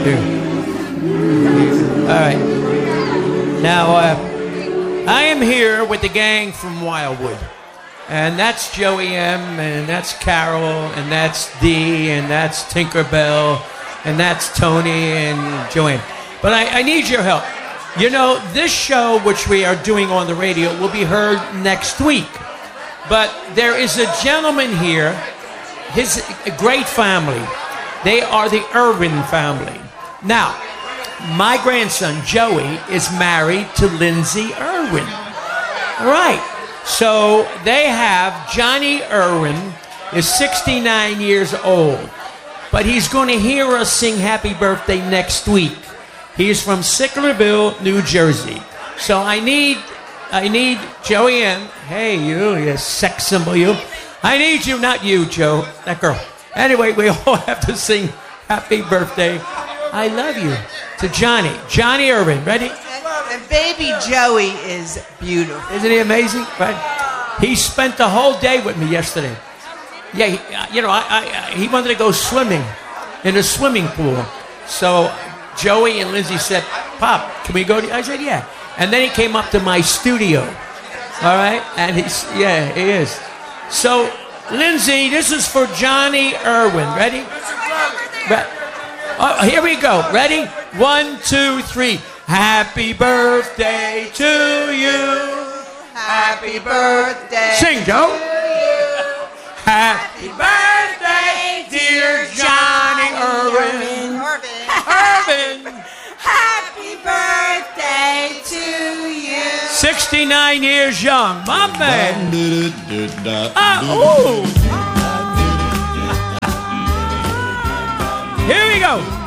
All right. Now, I am here with the gang from Wildwood. And that's Joey M, and that's Carol, and that's Dee, and that's Tinkerbell, and that's Tony and Joanne. But I need your help. You know, this show, which we are doing on the radio, will be heard next week. But there is a gentleman here, his great family. They are the Irwin family. Now, my grandson, Joey, is married to Lindsay Irwin. All right. So they have Johnny Irwin is 69 years old. But he's going to hear us sing Happy Birthday next week. He's from Sicklerville, New Jersey. So I need Joey M. Hey, you sex symbol, you. I need you, not you, Joe, that girl. Anyway, we all have to sing Happy Birthday, I love you, to Johnny Irwin. Ready? And baby Joey is beautiful. Isn't he amazing? Right? He spent the whole day with me yesterday. Yeah, he wanted to go swimming in a swimming pool. So Joey and Lindsay said, Pop, can we go? I said, yeah. And then he came up to my studio. All right? And he is. So, Lindsay, this is for Johnny Irwin. Ready? Here we go. Ready? 1, 2, 3. Happy birthday to you. Happy birthday. Sing, Joe. Happy birthday, dear Johnny Irwin. Happy birthday to you. 69 years young. My man. Here we go.